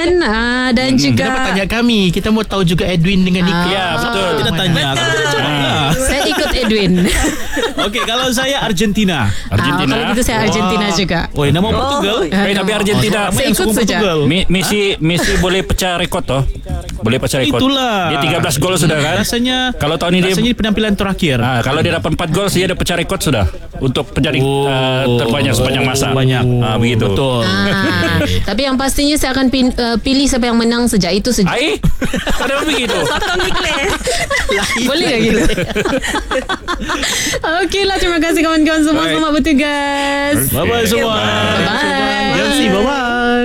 Johan dan juga Kenapa tanya kami? Kita mau tahu juga Edwin dengan Nika. Ya, betul. Kita tanya. saya ikut Edwin. Okey, kalau saya Argentina. Kalau gitu saya Argentina juga. Oi, nama Portugal. Tapi Argentina Saya ikut saja. Messi boleh pecah rekod toh. Boleh pecah rekod. Itulah. Dia 13 gol sudah kan. Rasanya Kalau tahun ini rasanya penampilan terakhir. kalau dia dapat 4 gol, dia ada pecah rekod sudah untuk penjadi terbanyak sepanjang masa. Banyak. Begitu. Betul. Tapi yang pastinya saya akan pilih siapa yang menang saja. Itu saja. Kenapa begitu? Boleh tak gitu? Okeylah, terima kasih kawan-kawan semua. Selamat bertugas. Bye-bye semua. Bye. Bye-bye.